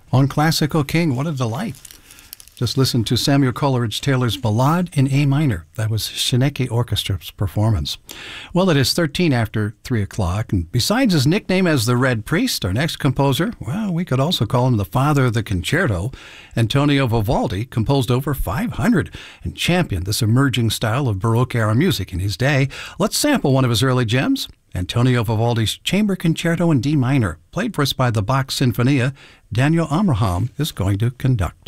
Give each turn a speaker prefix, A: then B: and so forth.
A: On Classical King. What a delight. Just listen to Samuel Coleridge Taylor's Ballade in A minor. That was Shineki Orchestra's performance. Well, it is 13 after 3 o'clock, and besides his nickname as the Red Priest, our next composer, well, we could also call him the father of the concerto. Antonio Vivaldi composed over 500 and championed this emerging style of Baroque-era music in his day. Let's sample one of his early gems, Antonio Vivaldi's Chamber Concerto in D minor, played for us by the Bach Sinfonia. Daniel Amraham is going to conduct.